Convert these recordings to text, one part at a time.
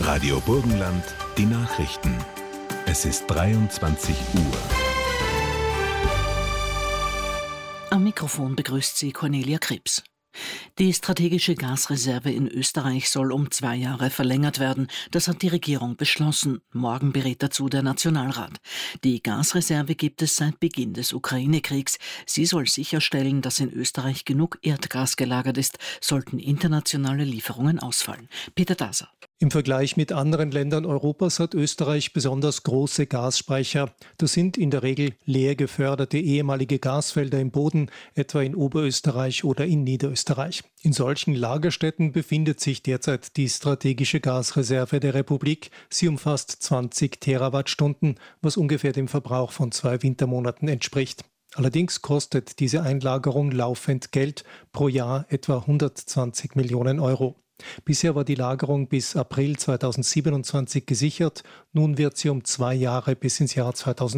Radio Burgenland, die Nachrichten. Es ist 23 Uhr. Am Mikrofon begrüßt sie Cornelia Krebs. Die strategische Gasreserve in Österreich soll um 2 Jahre verlängert werden. Das hat die Regierung beschlossen. Morgen berät dazu der Nationalrat. Die Gasreserve gibt es seit Beginn des Ukraine-Kriegs. Sie soll sicherstellen, dass in Österreich genug Erdgas gelagert ist, sollten internationale Lieferungen ausfallen. Peter Daser. Im Vergleich mit anderen Ländern Europas hat Österreich besonders große Gasspeicher. Das sind in der Regel leer geförderte ehemalige Gasfelder im Boden, etwa in Oberösterreich oder in Niederösterreich. In solchen Lagerstätten befindet sich derzeit die strategische Gasreserve der Republik. Sie umfasst 20 Terawattstunden, was ungefähr dem Verbrauch von 2 Wintermonaten entspricht. Allerdings kostet diese Einlagerung laufend Geld, pro Jahr etwa 120 Millionen Euro. Bisher war die Lagerung bis April 2027 gesichert. Nun wird sie um 2 Jahre bis ins Jahr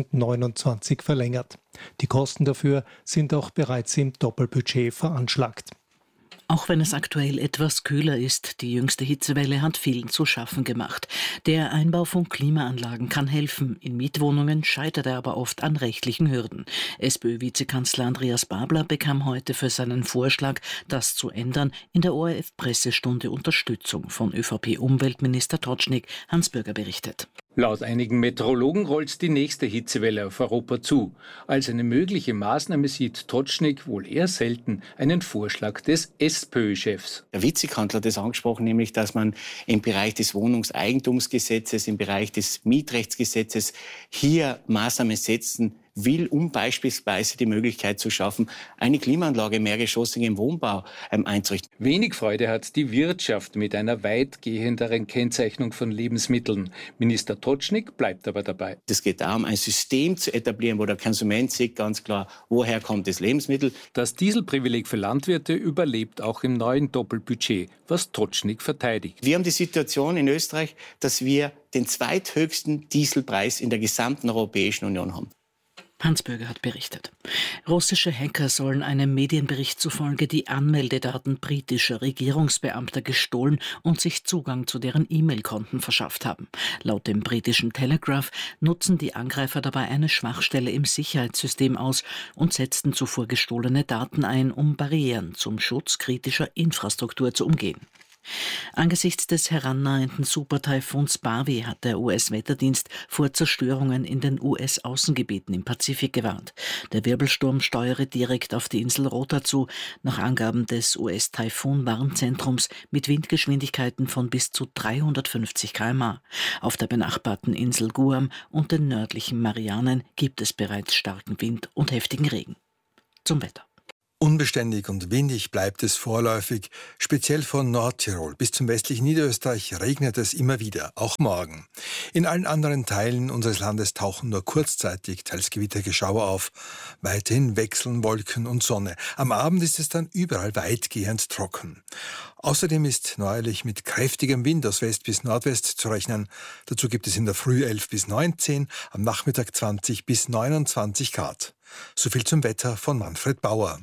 2029 verlängert. Die Kosten dafür sind auch bereits im Doppelbudget veranschlagt. Auch wenn es aktuell etwas kühler ist, die jüngste Hitzewelle hat vielen zu schaffen gemacht. Der Einbau von Klimaanlagen kann helfen. In Mietwohnungen scheitert er aber oft an rechtlichen Hürden. SPÖ-Vizekanzler Andreas Babler bekam heute für seinen Vorschlag, das zu ändern, in der ORF-Pressestunde Unterstützung von ÖVP-Umweltminister Tocznik. Hans Bürger berichtet. Laut einigen Meteorologen rollt die nächste Hitzewelle auf Europa zu. Als eine mögliche Maßnahme sieht Tocznik wohl eher selten einen Vorschlag des SPÖ-Chefs. Der Vizekanzler hat das angesprochen, nämlich, dass man im Bereich des Wohnungseigentumsgesetzes, im Bereich des Mietrechtsgesetzes hier Maßnahmen setzen will, um beispielsweise die Möglichkeit zu schaffen, eine Klimaanlage im mehrgeschossigen Wohnbau einzurichten. Wenig Freude hat die Wirtschaft mit einer weitgehenderen Kennzeichnung von Lebensmitteln. Minister Tocznik bleibt aber dabei. Es geht darum, ein System zu etablieren, wo der Konsument sieht ganz klar, woher kommt das Lebensmittel. Das Dieselprivileg für Landwirte überlebt auch im neuen Doppelbudget, was Tocznik verteidigt. Wir haben die Situation in Österreich, dass wir den zweithöchsten Dieselpreis in der gesamten Europäischen Union haben. Hans Bürger hat berichtet. Russische Hacker sollen einem Medienbericht zufolge die Anmeldedaten britischer Regierungsbeamter gestohlen und sich Zugang zu deren E-Mail-Konten verschafft haben. Laut dem britischen Telegraph nutzen die Angreifer dabei eine Schwachstelle im Sicherheitssystem aus und setzten zuvor gestohlene Daten ein, um Barrieren zum Schutz kritischer Infrastruktur zu umgehen. Angesichts des herannahenden Supertaifuns Bavi hat der US-Wetterdienst vor Zerstörungen in den US-Außengebieten im Pazifik gewarnt. Der Wirbelsturm steuere direkt auf die Insel Rota zu, nach Angaben des US-Taifun-Warnzentrums mit Windgeschwindigkeiten von bis zu 350 km/h. Auf der benachbarten Insel Guam und den nördlichen Marianen gibt es bereits starken Wind und heftigen Regen. Zum Wetter. Unbeständig und windig bleibt es vorläufig, speziell von Nordtirol bis zum westlichen Niederösterreich regnet es immer wieder, auch morgen. In allen anderen Teilen unseres Landes tauchen nur kurzzeitig teils Gewittergeschauer auf. Weiterhin wechseln Wolken und Sonne. Am Abend ist es dann überall weitgehend trocken. Außerdem ist neuerlich mit kräftigem Wind aus West bis Nordwest zu rechnen. Dazu gibt es in der Früh 11 bis 19, am Nachmittag 20 bis 29 Grad. So viel zum Wetter von Manfred Bauer.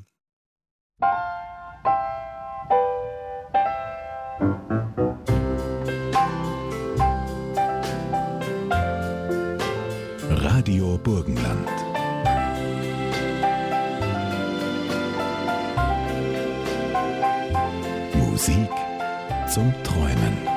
Radio Burgenland. Musik zum Träumen.